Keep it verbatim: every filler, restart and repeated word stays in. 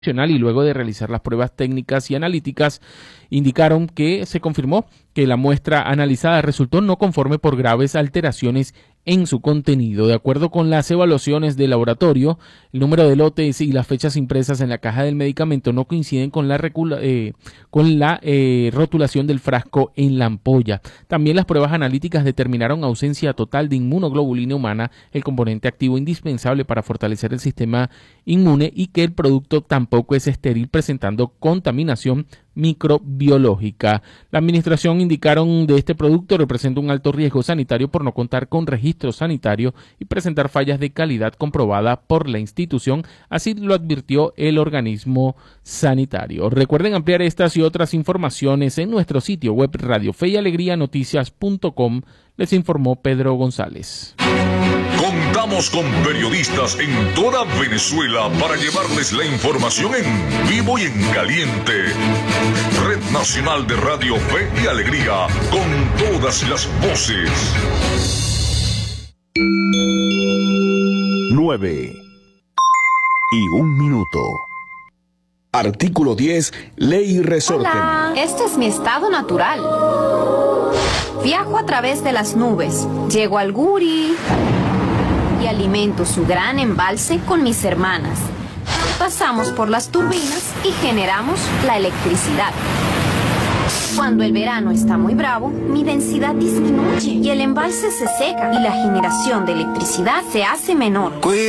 y luego de realizar las pruebas técnicas y analíticas indicaron que se confirmó que la muestra analizada resultó no conforme por graves alteraciones en su contenido. De acuerdo con las evaluaciones del laboratorio, el número de lotes y las fechas impresas en la caja del medicamento no coinciden con la, recula, eh, con la eh, rotulación del frasco en la ampolla. También las pruebas analíticas determinaron ausencia total de inmunoglobulina humana, el componente activo indispensable para fortalecer el sistema inmune, y que el producto tampoco es estéril, presentando contaminación microbiológica. La administración indicaron de este producto representa un alto riesgo sanitario por no contar con registro sanitario y presentar fallas de calidad comprobada por la institución, así lo advirtió el organismo sanitario. Recuerden ampliar estas y otras informaciones en nuestro sitio web Radio Fe y Alegría Noticias punto com. Les informó Pedro González. Contamos con periodistas en toda Venezuela para llevarles la información en vivo y en caliente. Red Nacional de Radio Fe y Alegría, con todas las voces. Nueve y un minuto. Artículo diez, Ley y Resorte. Hola, este es mi estado natural. Viajo a través de las nubes, llego al Guri y alimento su gran embalse con mis hermanas. Pasamos por las turbinas y generamos la electricidad. Cuando el verano está muy bravo, mi densidad disminuye y el embalse se seca y la generación de electricidad se hace menor.